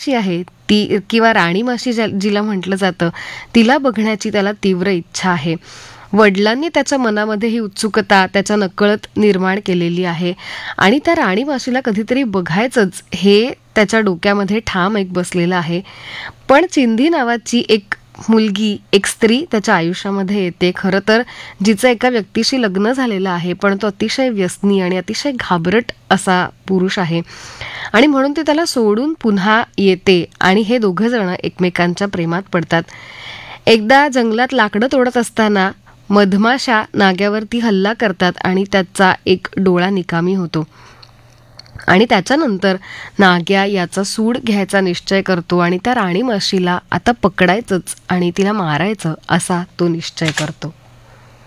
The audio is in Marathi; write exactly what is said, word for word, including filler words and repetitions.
माशी आहे ती किंवा राणी माशी ज्या जिला म्हटलं जातं तिला बघण्याची त्याला तीव्र इच्छा आहे. वडिलांनी त्याच्या मनामध्ये ही उत्सुकता त्याच्या नकळत निर्माण केलेली आहे आणि त्या राणी माशीला कधीतरी बघायचंच हे त्याच्या डोक्यामध्ये ठाम एक बसलेलं आहे. पण चिंधी नावाची एक मुलगी, एक स्त्री त्याच्या आयुष्यामध्ये येते, खरं तर जिचं एका व्यक्तीशी लग्न झालेलं आहे, पण तो अतिशय व्यसनी आणि अतिशय घाबरट असा पुरुष आहे आणि म्हणून ते त्याला सोडून पुन्हा येते आणि हे दोघं जण एकमेकांच्या प्रेमात पडतात. एकदा जंगलात लाकडं तोडत असताना मधमाशा नाग्यावरती हल्ला करतात आणि त्याचा एक डोळा निकामी होतो आणि त्याच्यानंतर नाग्या याचा सूड घ्यायचा निश्चय करतो आणि त्या राणी माशीला आता पकडायचंच आणि तिला मारायचं असा तो निश्चय करतो.